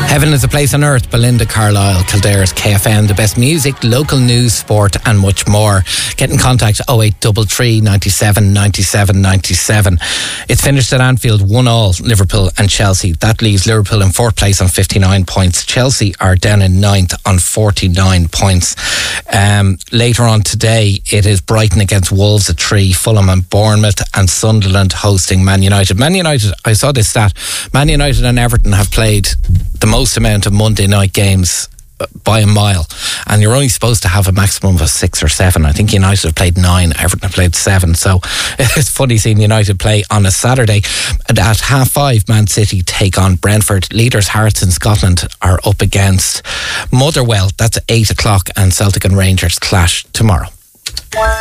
Heaven is a Place on Earth, Belinda Carlisle, Kildare's KFM, the best music, local news, sport and much more. Get in contact 0833 97 97 97. It's finished at Anfield 1-1, Liverpool and Chelsea. That leaves Liverpool in 4th place on 59 points. Chelsea are down in 9th on 49 points. Later on today, it is Brighton against Wolves at 3, Fulham and Bournemouth, and Sunderland hosting Man United. Man United, I saw this stat, Man United and Everton have played the most amount of Monday night games by a mile, and you're only supposed to have a maximum of 6 or 7. I think United have played 9, Everton have played 7, so it's funny seeing United play on a Saturday. And at 5:30, Man City take on Brentford. Leaders Hearts in Scotland are up against Motherwell. That's at 8 o'clock, and Celtic and Rangers clash tomorrow.